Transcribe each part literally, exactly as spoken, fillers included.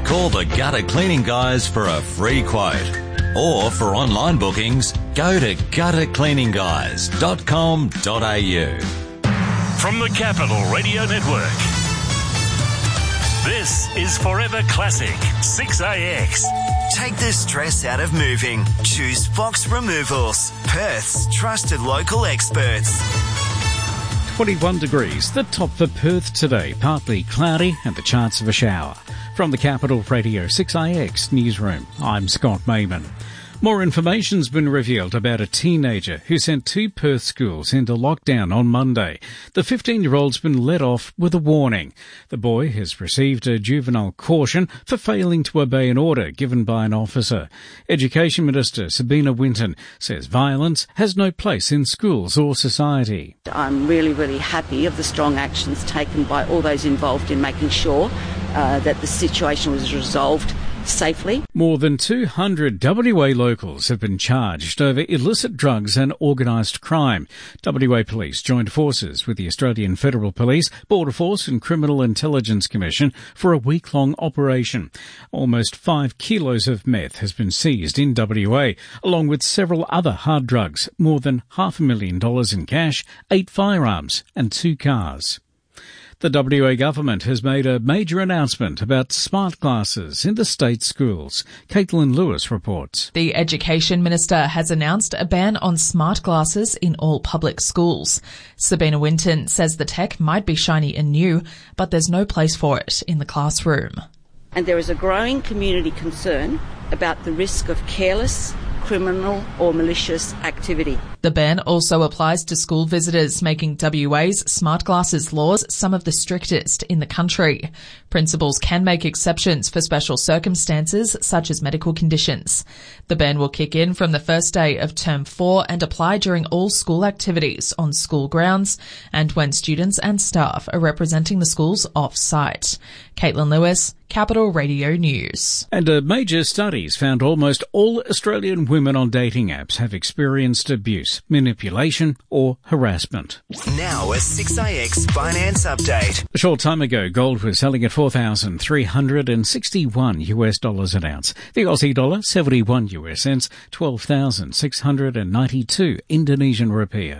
Call the Gutter Cleaning Guys for a free quote. Or for online bookings, go to gutter cleaning guys dot com dot a u. From the Capital Radio Network, this is Forever Classic six A X. Take the stress out of moving. Choose Fox Removals, Perth's trusted local experts. twenty-one degrees, the top for Perth today. Partly cloudy and the chance of a shower. From the Capital Radio six A X newsroom, I'm Scott Mayman. More information's been revealed about a teenager who sent two Perth schools into lockdown on Monday. The fifteen-year-old's been let off with a warning. The boy has received a juvenile caution for failing to obey an order given by an officer. Education Minister Sabina Winton says violence has no place in schools or society. I'm really, really happy of the strong actions taken by all those involved in making sure uh, that the situation was resolved safely. More than two hundred W A locals have been charged over illicit drugs and organised crime. W A Police joined forces with the Australian Federal Police, Border Force and Criminal Intelligence Commission for a week-long operation. Almost five kilos of meth has been seized in W A, along with several other hard drugs, more than half a million dollars in cash, eight firearms and two cars. The W A government has made a major announcement about smart glasses in the state schools. Caitlin Lewis reports. The Education Minister has announced a ban on smart glasses in all public schools. Sabina Winton says the tech might be shiny and new, but there's no place for it in the classroom. And there is a growing community concern about the risk of careless, criminal or malicious activity. The ban also applies to school visitors, making W A's smart glasses laws some of the strictest in the country. Principals can make exceptions for special circumstances, such as medical conditions. The ban will kick in from the first day of term four and apply during all school activities on school grounds and when students and staff are representing the schools off-site. Caitlin Lewis, Capital Radio News. And a major studies found almost all Australian women on dating apps have experienced abuse, manipulation or harassment. Now a six A X finance update. A short time ago, gold was selling at four thousand three hundred sixty-one US dollars an ounce. The Aussie dollar, seventy-one US cents, twelve thousand six hundred ninety-two Indonesian rupiah.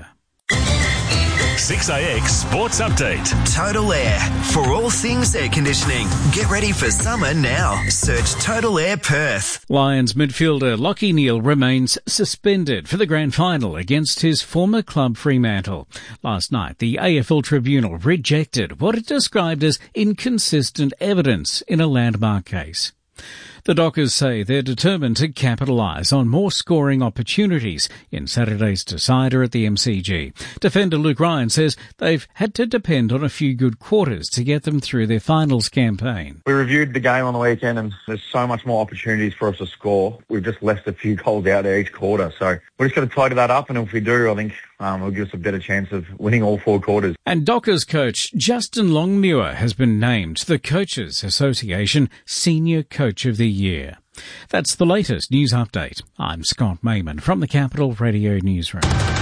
six A X Sports Update. Total Air. For all things air conditioning. Get ready for summer now. Search Total Air Perth. Lions midfielder Lachie Neale remains suspended for the grand final against his former club Fremantle. Last night, the A F L Tribunal rejected what it described as inconsistent evidence in a landmark case. The Dockers say they're determined to capitalise on more scoring opportunities in Saturday's decider at the M C G. Defender Luke Ryan says they've had to depend on a few good quarters to get them through their finals campaign. We reviewed the game on the weekend and there's so much more opportunities for us to score. We've just left a few goals out there each quarter. So we're just going to tidy that up, and if we do, I think um, it'll give us a better chance of winning all four quarters. And Dockers coach Justin Longmuir has been named the Coaches Association Senior Coach of the Year. That's the latest news update. I'm Scott Mayman from the Capital Radio Newsroom.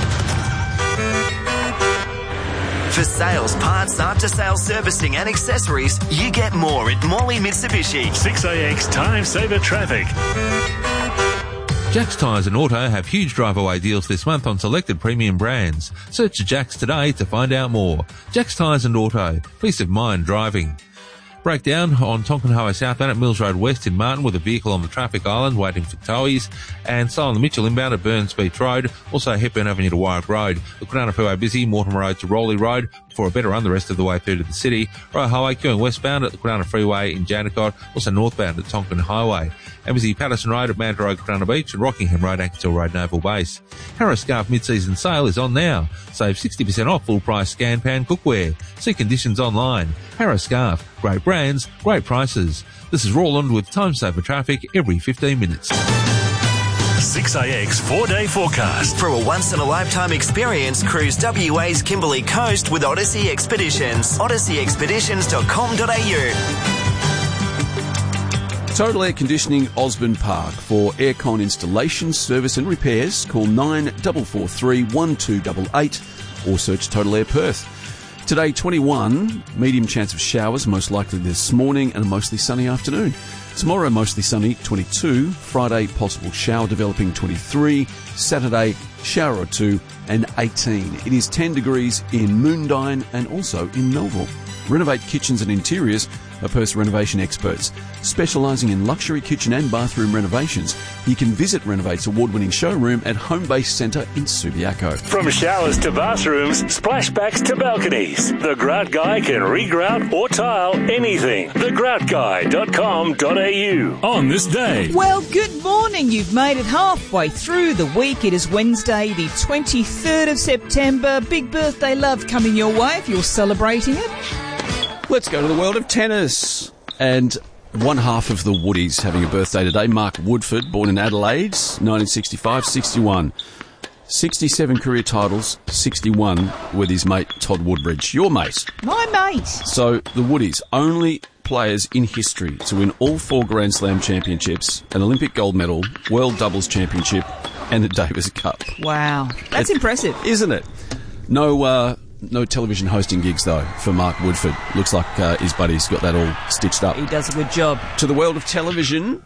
For sales, parts, after-sales servicing and accessories, you get more at Morley Mitsubishi. six A X Time Saver Traffic. Jacks Tyres and Auto have huge drive-away deals this month on selected premium brands. Search Jacks today to find out more. Jacks Tyres and Auto. Peace of mind driving. Breakdown on Tonkin Highway southbound at Mills Road West in Martin with a vehicle on the traffic island waiting for towies, and Silent Mitchell inbound at Burns Beach Road, also Hepburn Avenue to Wyrup Road. The Kwinana Freeway busy, Mortimer Road to Rowley Road for a better run the rest of the way through to the city. Royal Highway queuing westbound at the Kwinana Freeway in Jandakot, also northbound at Tonkin Highway. And busy Patterson Road at Manta Road, Kwinana Beach, and Rockingham Road, Ankersall Road, Naval Base. Harris Scarf mid-season sale is on now. Save sixty percent off full price scan pan cookware. See conditions online. Harris Scarf. Great brands, great prices. This is Roland with Time Saver Traffic every fifteen minutes. six A X four-day forecast. For a once-in-a-lifetime experience, cruise W A's Kimberley Coast with Odyssey Expeditions. odyssey expeditions dot com dot a u. Total Air Conditioning Osborne Park. For aircon installation, service and repairs, call nine four four three, one two eight eight or search Total Air Perth. Today, twenty-one, medium chance of showers, most likely this morning, and a mostly sunny afternoon. Tomorrow, mostly sunny, twenty-two. Friday, possible shower developing, twenty-three. Saturday, shower or two, and eighteen. It is ten degrees in Moondine and also in Melville. Renovate Kitchens and Interiors are Perth's renovation experts, specialising in luxury kitchen and bathroom renovations. You can visit Renovate's award-winning showroom at Home Base Centre in Subiaco. From showers to bathrooms, splashbacks to balconies, the Grout Guy can regrout or tile anything. the grout guy dot com dot a u. On this day. Well, good morning. You've made it halfway through the week. It is Wednesday, the twenty-third of September. Big birthday love coming your way if you're celebrating it. Let's go to the world of tennis. And one half of the Woodies having a birthday today. Mark Woodford, born in Adelaide, nineteen sixty-five sixty-one. sixty-seven career titles, sixty-one with his mate Todd Woodbridge. Your mate. My mate. So the Woodies, only players in history to win all four Grand Slam championships, an Olympic gold medal, World Doubles Championship, and the Davis Cup. Wow. That's it, impressive. Isn't it? No, uh... No television hosting gigs, though, for Mark Woodford. Looks like uh, his buddy's got that all stitched up. He does a good job. To the world of television,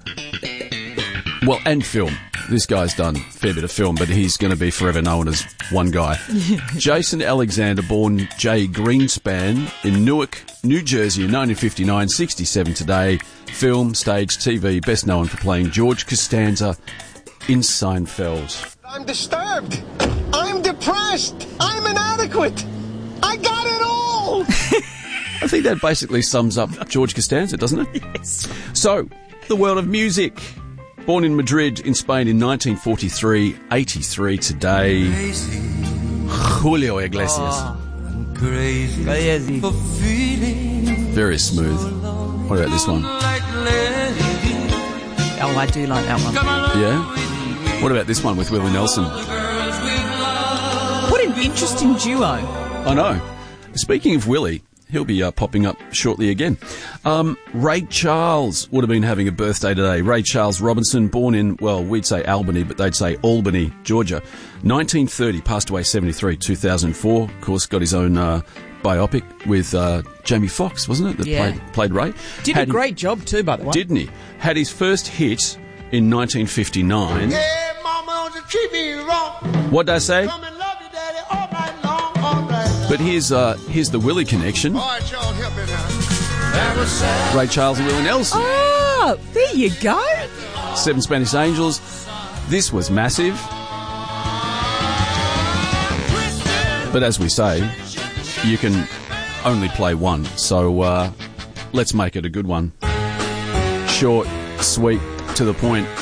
well, and film. This guy's done a fair bit of film, but he's going to be forever known as one guy. Jason Alexander, born Jay Greenspan in Newark, New Jersey in nineteen fifty-nine, sixty-seven today. Film, stage, T V, best known for playing George Costanza in Seinfeld. I'm disturbed. I'm depressed. I'm inadequate. I got it all. I think that basically sums up George Costanza, doesn't it? Yes. So, the world of music. Born in Madrid, in Spain in nineteen forty-three, eighty-three today. Crazy. Julio Iglesias. Oh. Crazy. Crazy. Very smooth. What about this one? Oh, I do like that one. Yeah? What about this one with Willie Nelson? What an interesting duo. I know. Speaking of Willie, he'll be uh, popping up shortly again. Um, Ray Charles would have been having a birthday today. Ray Charles Robinson, born in, well, we'd say Albany, but they'd say Albany, Georgia. nineteen thirty, passed away seventy-three, two thousand four. Of course, got his own uh, biopic with uh, Jamie Foxx, wasn't it, that yeah. played, played Ray? Did Had, a great job too, by the way. Didn't he? Had his first hit in nineteen fifty-nine. Yeah, mama, don't you treat me wrong. What'd I say? Come and love you, daddy, all night long, all night. But here's, uh, here's the Willie connection. All right, y'all, help me now. Ray Charles and Willie Nelson. Oh, there you go. Seven Spanish Angels. This was massive. But as we say, you can only play one. So uh, let's make it a good one. Short, sweet, to the point.